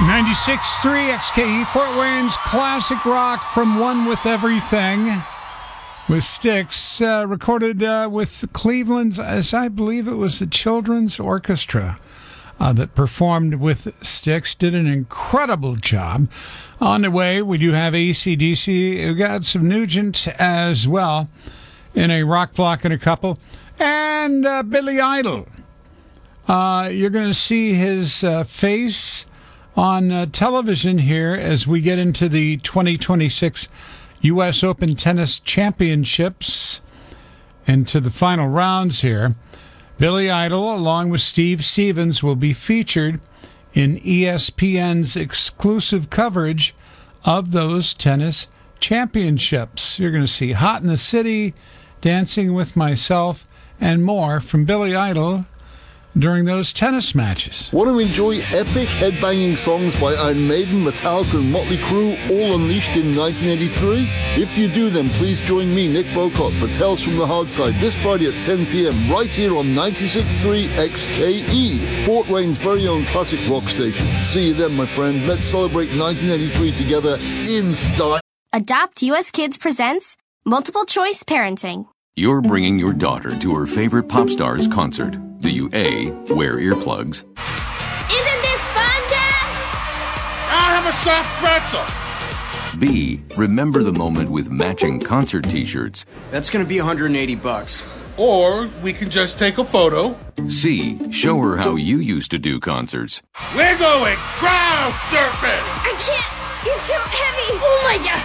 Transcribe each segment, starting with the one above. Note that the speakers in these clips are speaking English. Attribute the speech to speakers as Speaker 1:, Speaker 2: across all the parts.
Speaker 1: 96.3 XKE, Fort Wayne's classic rock from One With Everything with Styx, recorded with Cleveland's, as I believe it was the Children's Orchestra that performed with Styx, did an incredible job. On the way, we do have AC/DC. We've got some Nugent as well in a rock block and a couple. And Billy Idol. You're going to see his face on television here as we get into the 2026 U.S. Open Tennis Championships and to the final rounds here. Billy Idol, along with Steve Stevens, will be featured in ESPN's exclusive coverage of those tennis championships. You're going to see Hot in the City, Dancing with Myself, and more from Billy Idol during those tennis matches.
Speaker 2: Want to enjoy epic headbanging songs by Iron Maiden, Metallica, and Motley Crue, all unleashed in 1983? If you do, then please join me, Nick Bocott, for Tales from the Hard Side this Friday at 10 p.m. right here on 96.3 XKE, Fort Wayne's very own classic rock station. See you then, my friend. Let's celebrate 1983 together in style.
Speaker 3: Adopt US Kids presents Multiple Choice Parenting.
Speaker 4: You're bringing your daughter to her favorite pop star's concert. Do you A, wear earplugs?
Speaker 3: Isn't this fun, Dad?
Speaker 5: I'll have a soft pretzel.
Speaker 4: B, remember the moment with matching concert t-shirts?
Speaker 6: That's gonna be $180.
Speaker 5: Or we can just take a photo.
Speaker 4: C, show her how you used to do concerts.
Speaker 5: We're going crowd surfing.
Speaker 3: I can't. He's too heavy. Oh, my God.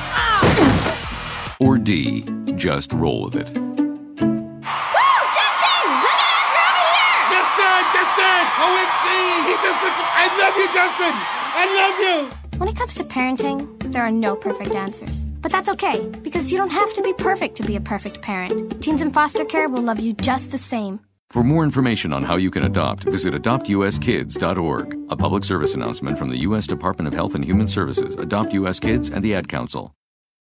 Speaker 4: Or D, just roll with it.
Speaker 5: OMG! He just looked. I love you, Justin! I love you!
Speaker 3: When it comes to parenting, there are no perfect answers. But that's okay, because you don't have to be perfect to be a perfect parent. Teens in foster care will love you just the same.
Speaker 4: For more information on how you can adopt, visit adoptuskids.org. A public service announcement from the U.S. Department of Health and Human Services, Adopt U.S. Kids, and the Ad Council.